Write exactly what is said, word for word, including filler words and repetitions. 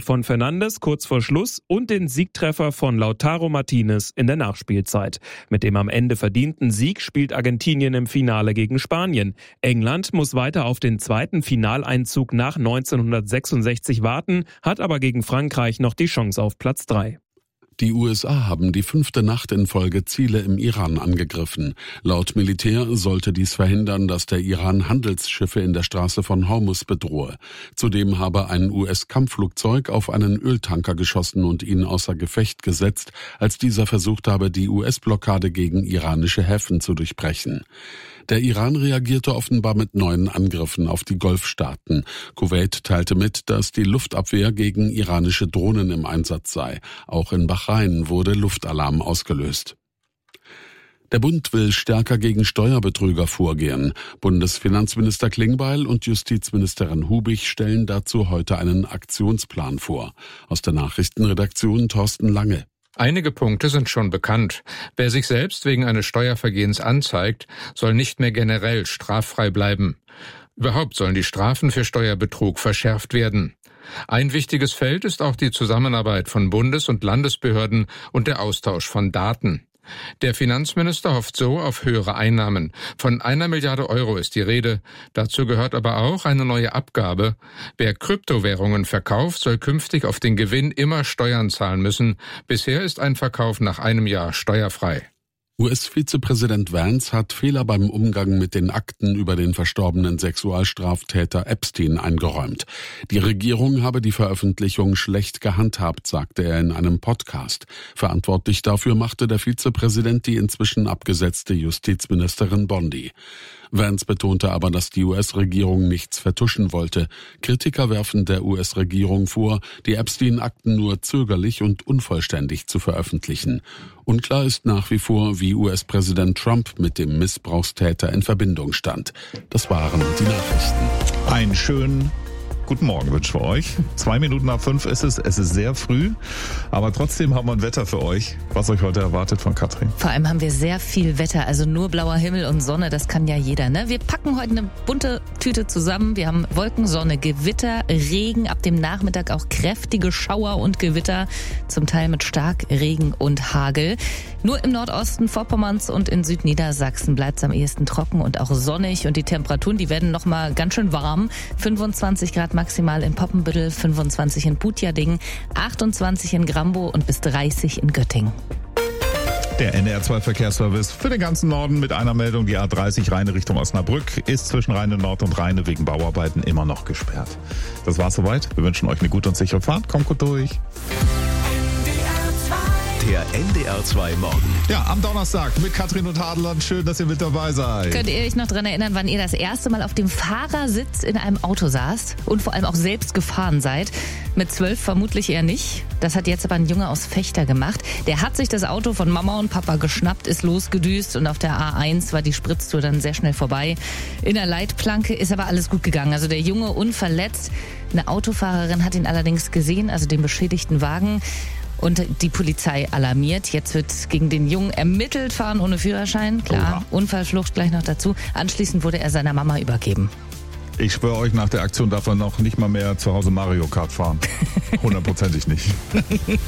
von Fernandes kurz vor Schluss und den Siegtreffer von Lautaro Martinez in der Nachspielzeit. Mit dem am Ende verdienten Sieg spielt Argentinien im Finale gegen Spanien. England muss weiter auf den zweiten Finaleinzug nach neunzehnhundertsechsundsechzig warten, hat aber gegen Frankreich noch die Chance auf Platz drei. Die U S A haben die fünfte Nacht in Folge Ziele im Iran angegriffen. Laut Militär sollte dies verhindern, dass der Iran Handelsschiffe in der Straße von Hormuz bedrohe. Zudem habe ein U S-Kampfflugzeug auf einen Öltanker geschossen und ihn außer Gefecht gesetzt, als dieser versucht habe, die U S-Blockade gegen iranische Häfen zu durchbrechen. Der Iran reagierte offenbar mit neuen Angriffen auf die Golfstaaten. Kuwait teilte mit, dass die Luftabwehr gegen iranische Drohnen im Einsatz sei. Auch in Bahrain wurde Luftalarm ausgelöst. Der Bund will stärker gegen Steuerbetrüger vorgehen. Bundesfinanzminister Klingbeil und Justizministerin Hubig stellen dazu heute einen Aktionsplan vor. Aus der Nachrichtenredaktion Thorsten Lange. Einige Punkte sind schon bekannt. Wer sich selbst wegen eines Steuervergehens anzeigt, soll nicht mehr generell straffrei bleiben. Überhaupt sollen die Strafen für Steuerbetrug verschärft werden. Ein wichtiges Feld ist auch die Zusammenarbeit von Bundes- und Landesbehörden und der Austausch von Daten. Der Finanzminister hofft so auf höhere Einnahmen. Von einer Milliarde Euro ist die Rede. Dazu gehört aber auch eine neue Abgabe. Wer Kryptowährungen verkauft, soll künftig auf den Gewinn immer Steuern zahlen müssen. Bisher ist ein Verkauf nach einem Jahr steuerfrei. U S-Vizepräsident Vance hat Fehler beim Umgang mit den Akten über den verstorbenen Sexualstraftäter Epstein eingeräumt. Die Regierung habe die Veröffentlichung schlecht gehandhabt, sagte er in einem Podcast. Verantwortlich dafür machte der Vizepräsident die inzwischen abgesetzte Justizministerin Bondi. Vance betonte aber, dass die U S-Regierung nichts vertuschen wollte. Kritiker werfen der U S-Regierung vor, die Epstein-Akten nur zögerlich und unvollständig zu veröffentlichen. Unklar ist nach wie vor, wie U S-Präsident Trump mit dem Missbrauchstäter in Verbindung stand. Das waren die Nachrichten. Einen schönen guten Morgen wünschen wir euch. Zwei Minuten nach fünf ist es. Es ist sehr früh, aber trotzdem haben wir ein Wetter für euch. Was euch heute erwartet von Katrin? Vor allem haben wir sehr viel Wetter, also nur blauer Himmel und Sonne, das kann ja jeder, ne? Wir packen heute eine bunte Tüte zusammen. Wir haben Wolken, Sonne, Gewitter, Regen, ab dem Nachmittag auch kräftige Schauer und Gewitter, zum Teil mit Starkregen und Hagel. Nur im Nordosten Vorpommerns und in Südniedersachsen bleibt es am ehesten trocken und auch sonnig und die Temperaturen, die werden noch mal ganz schön warm. fünfundzwanzig Grad maximal in Poppenbüttel, fünfundzwanzig in Butjadingen, achtundzwanzig in Grambow und bis dreißig in Göttingen. Der N D R zwei Verkehrsservice für den ganzen Norden mit einer Meldung. Die A dreißig Rheine Richtung Osnabrück ist zwischen Rheine Nord und Rheine wegen Bauarbeiten immer noch gesperrt. Das war's soweit. Wir wünschen euch eine gute und sichere Fahrt. Kommt gut durch. Der N D R zwei Morgen. Ja, am Donnerstag mit Katrin und Hadeland. Schön, dass ihr mit dabei seid. Könnt ihr euch noch daran erinnern, wann ihr das erste Mal auf dem Fahrersitz in einem Auto saßt und vor allem auch selbst gefahren seid? Mit zwölf vermutlich eher nicht. Das hat jetzt aber ein Junge aus Vechta gemacht. Der hat sich das Auto von Mama und Papa geschnappt, ist losgedüst und auf der A eins war die Spritztour dann sehr schnell vorbei. In der Leitplanke ist aber alles gut gegangen. Also der Junge unverletzt. Eine Autofahrerin hat ihn allerdings gesehen, also den beschädigten Wagen. Und die Polizei alarmiert. Jetzt wird gegen den Jungen ermittelt, Fahren ohne Führerschein. Klar, Oha. Unfallflucht gleich noch dazu. Anschließend wurde er seiner Mama übergeben. Ich schwöre euch, nach der Aktion darf er noch nicht mal mehr zu Hause Mario Kart fahren. Hundertprozentig nicht.